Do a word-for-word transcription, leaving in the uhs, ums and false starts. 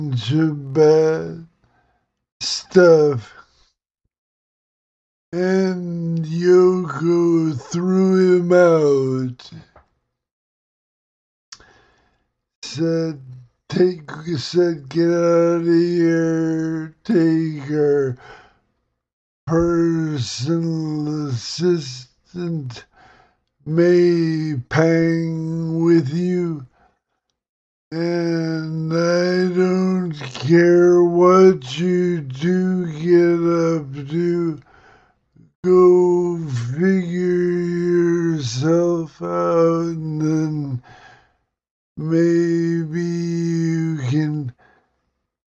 of bad stuff, and Yoko threw him out. Said, take, said, get out of here, take her personal assistant, May Pang, with you. And I don't care what you do get up to. Go figure yourself out, and then May